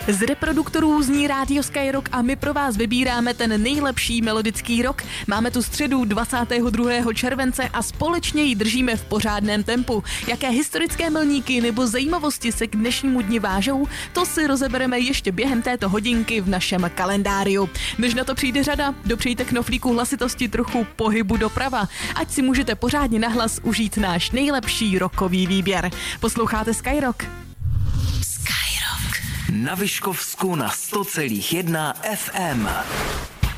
Z reproduktorů zní rádio Skyrock a my pro vás vybíráme ten nejlepší melodický rock. Máme tu středu 22. července a společně ji držíme v pořádném tempu. Jaké historické milníky nebo zajímavosti se k dnešnímu dni vážou, to si rozebereme ještě během této hodinky v našem kalendáriu. Než na to přijde řada, dopřejte knoflíku hlasitosti trochu pohybu doprava, ať si můžete pořádně nahlas užít náš nejlepší rockový výběr. Posloucháte Skyrock? Na Vyškovsku na 100,1 FM.